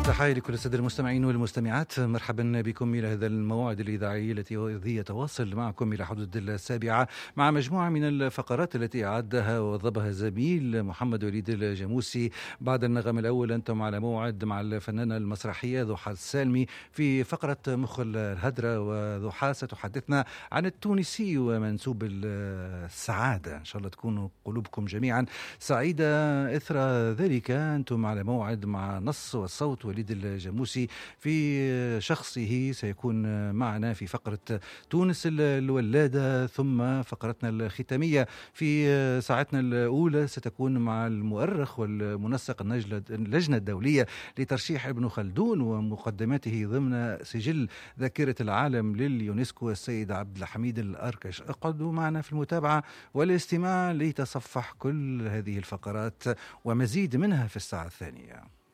تحية لكل السادة المستمعين والمستمعات، مرحبا بكم إلى هذا الموعد الإذاعي الذي يتواصل معكم إلى حدود 7 مع مجموعة من الفقرات التي أعدها ووضبها زميل محمد وليد الجاموسي. بعد النغم الأول أنتم على موعد مع الفنانة المسرحية ضحى السالمي في فقرة مخ الهدرة، وضحى ستحدثنا عن التونسي ومنسوب السعادة. إن شاء الله تكونوا قلوبكم جميعا سعيدة. إثر ذلك أنتم على موعد مع نص والصوت وليد الجاموسي في شخصه، سيكون معنا في فقرة تونس الولادة، ثم فقرتنا الختامية في ساعتنا الأولى ستكون مع المؤرخ والمنسق اللجنة الدولية لترشيح ابن خلدون ومقدماته ضمن سجل ذاكرة العالم لليونسكو السيد عبد الحميد الأركش. اقعدوا معنا في المتابعة والاستماع لتصفح كل هذه الفقرات ومزيد منها في الساعة الثانية.